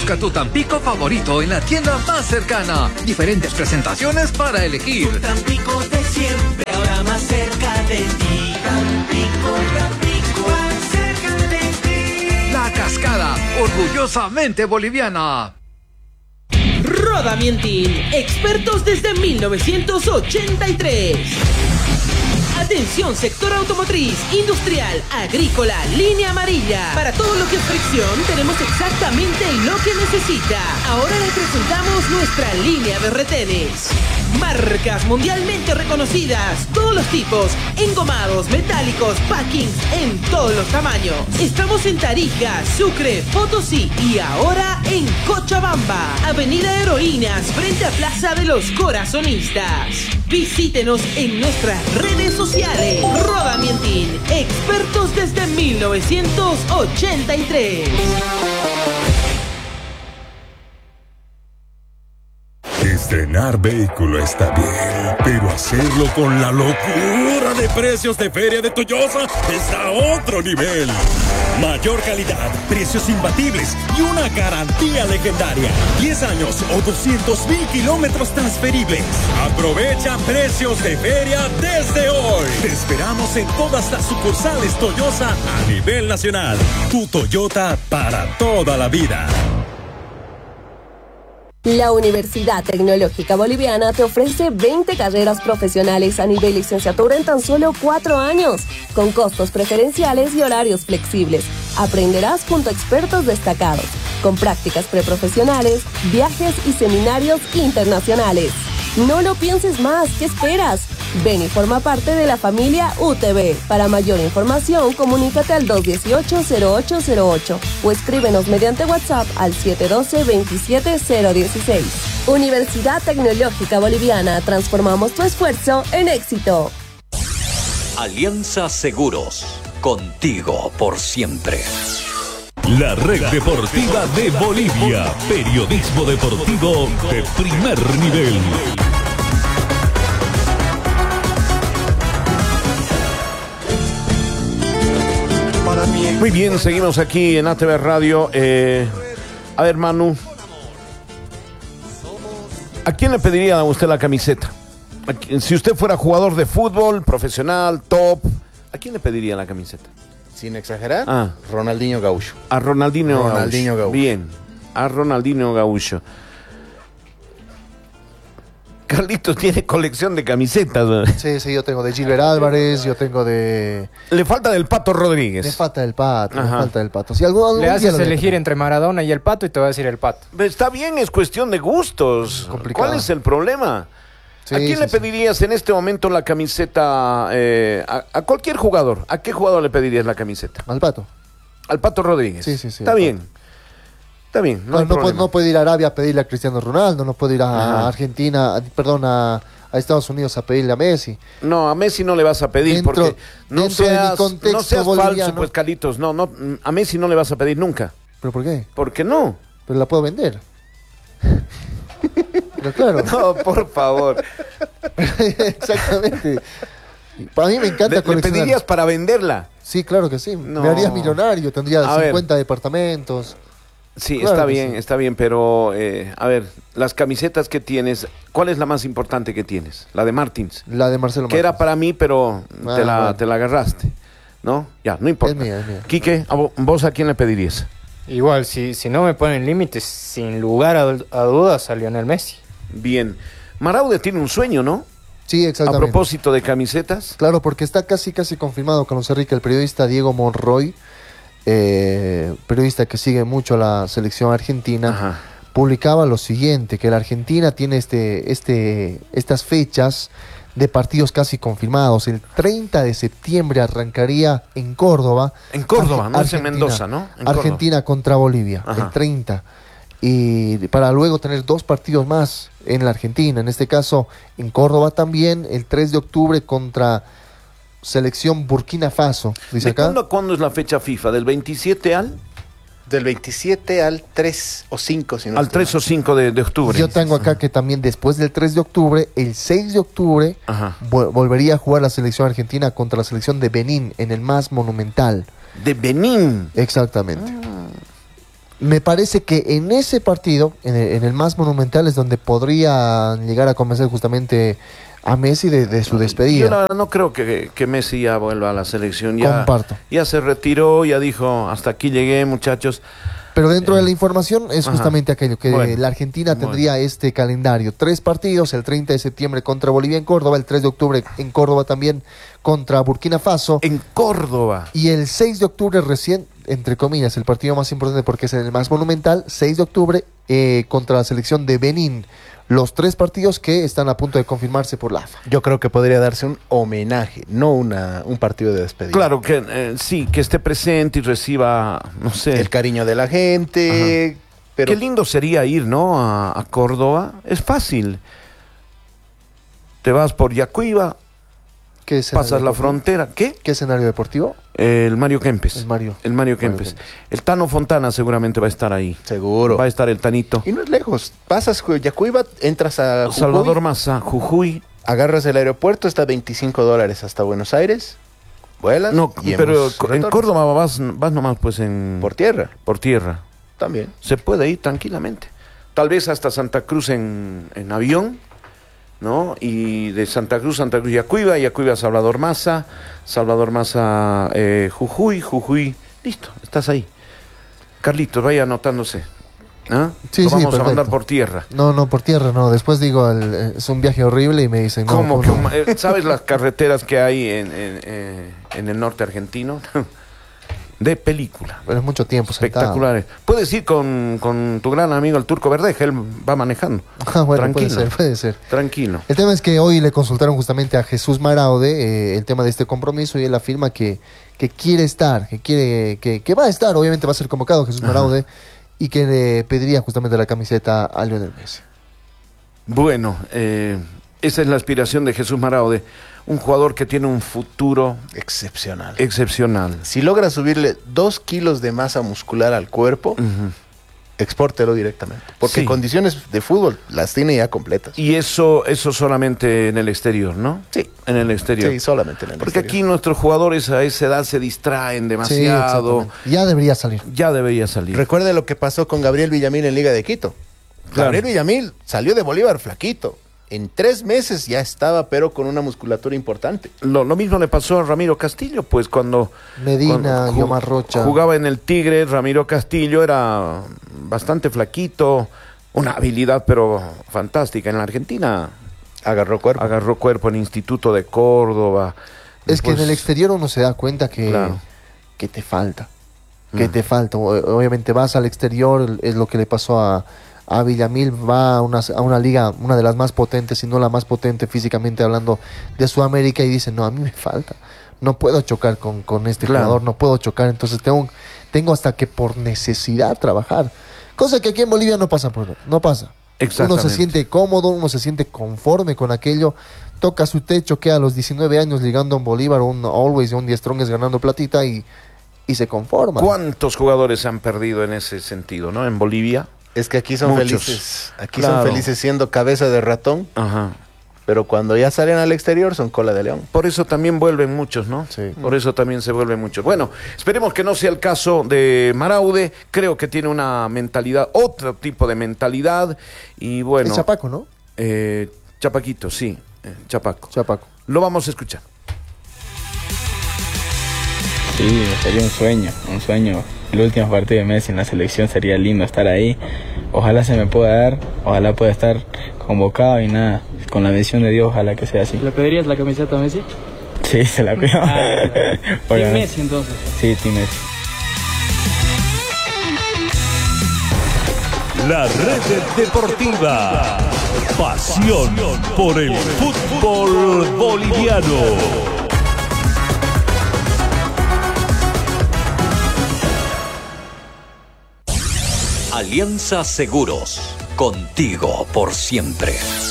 Busca tu Tampico favorito en la tienda más cercana. Diferentes presentaciones para elegir. Tu Tampico de siempre, ahora más cerca de ti. Tampico, Tampico, más cerca de ti. La Cascada, orgullosamente boliviana. Rodamientin, expertos desde 1983. Atención, sector automotriz, industrial, agrícola, línea amarilla. Para todo lo que es fricción, tenemos exactamente lo que necesita. Ahora le presentamos nuestra línea de retenes. Marcas mundialmente reconocidas, todos los tipos, engomados, metálicos, packings, en todos los tamaños. Estamos en Tarija, Sucre, Potosí y ahora en Cochabamba. Avenida Heroínas, frente a Plaza de los Corazonistas. Visítenos en nuestras redes sociales. Rodamientin, expertos desde 1983. Estrenar vehículo está bien, pero hacerlo con la locura de precios de Feria de Toyosa está a otro nivel. Mayor calidad, precios imbatibles y una garantía legendaria. 10 años o 200,000 kilómetros transferibles. Aprovecha precios de feria desde hoy. Te esperamos en todas las sucursales Toyosa a nivel nacional. Tu Toyota para toda la vida. La Universidad Tecnológica Boliviana te ofrece 20 carreras profesionales a nivel licenciatura en tan solo 4 años, con costos preferenciales y horarios flexibles. Aprenderás junto a expertos destacados, con prácticas preprofesionales, viajes y seminarios internacionales. No lo pienses más, ¿qué esperas? Ven y forma parte de la familia UTB. Para mayor información, comunícate al 218-0808 o escríbenos mediante WhatsApp al 712-27016. Universidad Tecnológica Boliviana, transformamos tu esfuerzo en éxito. Alianza Seguros, contigo por siempre. La Red Deportiva de Bolivia, periodismo deportivo de primer nivel. Muy bien, seguimos aquí en ATV Radio. A ver, Manu, ¿a quién le pediría a usted la camiseta? Si usted fuera jugador de fútbol, profesional, top, ¿a quién le pediría la camiseta? Sin exagerar, Ronaldinho Gaúcho. A Ronaldinho Gaúcho. Bien, a Ronaldinho Gaúcho. Carlitos tiene colección de camisetas. Sí, yo tengo de Gilbert Álvarez, yo tengo de... Le falta del Pato Rodríguez. Le falta del Pato, Si le haces elegir entre Maradona y el Pato y te va a decir el Pato. Está bien, es cuestión de gustos. ¿Cuál es el problema? ¿A quién le pedirías en este momento la camiseta? A cualquier jugador. ¿A qué jugador le pedirías la camiseta? Al Pato. Al Pato Rodríguez. Sí. Está bien. Está bien. No puede ir a Arabia a pedirle a Cristiano Ronaldo, no puede ir a Argentina, a Estados Unidos a pedirle a Messi. No, a Messi no le vas a pedir porque no seas falso, pues, Carlitos. No, a Messi no le vas a pedir nunca. ¿Pero por qué? ¿Por qué no? Pero la puedo vender. Pero claro. No, por favor. Exactamente. Para mí me encanta coleccionar. ¿Le pedirías para venderla? Sí, claro que sí. No. Me harías millonario, tendría 50 departamentos. Sí, claro, está bien, pero a ver, las camisetas que tienes, ¿cuál es la más importante que tienes? La de Martins. La de Marcelo Martins. Que era para mí, pero te la agarraste, ¿no? Ya, no importa. Es mía. Quique, ¿vos a quién le pedirías? Igual, si no me ponen límites, sin lugar a dudas a Lionel Messi. Bien. Maraude tiene un sueño, ¿no? Sí, exactamente. A propósito de camisetas. Claro, porque está casi confirmado, Carlos Enrique, el periodista Diego Monroy, periodista que sigue mucho a la selección argentina, publicaba lo siguiente, que la Argentina tiene estas fechas de partidos casi confirmados. El 30 de septiembre arrancaría en Córdoba. En Córdoba, no es en Mendoza, ¿no? Argentina contra Bolivia, el 30. Y para luego tener 2 partidos más en la Argentina, en este caso en Córdoba también, el 3 de octubre contra selección Burkina Faso. ¿De cuándo es la fecha FIFA? ¿Del 27 al? Del 27 al 3 o 5, si no al 3 o 5 de octubre. Yo tengo acá que también después del 3 de octubre, el 6 de octubre, volvería a jugar la selección argentina contra la selección de Benín en el más monumental. ¿De Benín? Exactamente. Me parece que en ese partido, en el más monumental, es donde podría llegar a convencer justamente a Messi de su despedida. Yo la verdad no creo que Messi ya vuelva a la selección. Comparto. Ya se retiró, ya dijo, hasta aquí llegué, muchachos. Pero dentro de la información es justamente aquello, que la Argentina tendría este calendario. 3 partidos, el 30 de septiembre contra Bolivia en Córdoba, el 3 de octubre en Córdoba también contra Burkina Faso. En Córdoba. Y el 6 de octubre recién, entre comillas, el partido más importante porque es el más monumental, 6 de octubre contra la selección de Benín. Los 3 partidos que están a punto de confirmarse por la AFA. Yo creo que podría darse un homenaje, no un partido de despedida. Claro, que sí, que esté presente y reciba, no sé. El cariño de la gente. Pero... Qué lindo sería ir, ¿no? A Córdoba. Es fácil. Te vas por Yacuiba, pasas la frontera. ¿Qué? ¿Qué escenario deportivo? El Mario Kempes. El Mario Kempes. El Tano Fontana seguramente va a estar ahí. Seguro. Va a estar el Tanito. Y no es lejos. Pasas Yacuiba, entras a Jujuy, Salvador Maza, Jujuy. Agarras el aeropuerto, está $25 hasta Buenos Aires. Vuelas. No, pero en Córdoba vas nomás pues Por tierra. Por tierra. También. Se puede ir tranquilamente. Tal vez hasta Santa Cruz en avión, ¿no? Y de Santa Cruz, Yacuiba, Salvador Maza, Jujuy, listo, estás ahí. Carlitos, vaya anotándose. ¿Ah? Sí, Lo vamos perfecto. a mandar por tierra. No, por tierra no. Después digo, es un viaje horrible y me dicen... ¿Cómo que ¿sabes las carreteras que hay en el norte argentino? De película. Pero es mucho tiempo espectaculares. Sentado. Puedes ir con tu gran amigo el Turco Verdeja, él va manejando. Bueno, tranquilo. puede ser. Tranquilo. El tema es que hoy le consultaron justamente a Jesús Maraude el tema de este compromiso y él afirma que quiere estar, que va a estar, obviamente va a ser convocado Jesús Maraude y que le pediría justamente la camiseta a Lionel Messi. Bueno, esa es la aspiración de Jesús Maraude. Un jugador que tiene un futuro excepcional. Si logra subirle 2 kilos de masa muscular al cuerpo, expórtelo directamente. Porque condiciones de fútbol las tiene ya completas. Y eso solamente en el exterior, ¿no? Sí. En el exterior. Sí, solamente en el Porque exterior. Aquí nuestros jugadores a esa edad se distraen demasiado. Sí, ya debería salir. Recuerde lo que pasó con Gabriel Villamil en Liga de Quito. Claro. Gabriel Villamil salió de Bolívar flaquito. En 3 meses ya estaba, pero con una musculatura importante. Lo mismo le pasó a Ramiro Castillo, pues cuando Yomar Rocha jugaba en el Tigre, Ramiro Castillo era bastante flaquito, una habilidad pero fantástica. En la Argentina agarró cuerpo en Instituto de Córdoba. Es que en el exterior uno se da cuenta que te falta. Obviamente vas al exterior, es lo que le pasó a Villamil, va a una liga, una de las más potentes, si no la más potente físicamente hablando de Sudamérica, y dice, no, a mí me falta, no puedo chocar con este jugador, no puedo chocar, entonces tengo hasta que por necesidad trabajar, cosa que aquí en Bolivia no pasa. Uno se siente cómodo, uno se siente conforme con aquello, toca su techo, queda a los 19 años ligando a un Bolívar, un Always, un 10 Strongest ganando platita y se conforma. ¿Cuántos jugadores se han perdido en ese sentido, no? En Bolivia. Es que aquí son felices. Aquí son felices siendo cabeza de ratón. Pero cuando ya salen al exterior son cola de león. Por eso también vuelven muchos, ¿no? Sí. Por eso también se vuelven muchos. Bueno, esperemos que no sea el caso de Maraude. Creo que tiene una mentalidad, otro tipo de mentalidad. Y bueno. Es Chapaco, ¿no? Chapaquito, sí. Chapaco. Lo vamos a escuchar. Sí, sería un sueño. El último partido de Messi en la selección sería lindo estar ahí. Ojalá se me pueda dar, ojalá pueda estar convocado y nada, con la bendición de Dios, ojalá que sea así. ¿Le pedirías la camiseta a Messi? Sí, se la pido. ¿Team Messi entonces? Sí, Team Messi. La Red Deportiva. Pasión por el fútbol boliviano. Alianza Seguros, contigo por siempre.